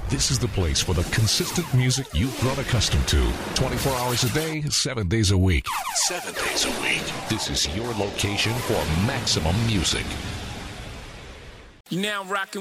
This is the place for the consistent music you've grown accustomed to. 24 hours a day, 7 days a week. 7 days a week. This is your location for maximum music. You now rocking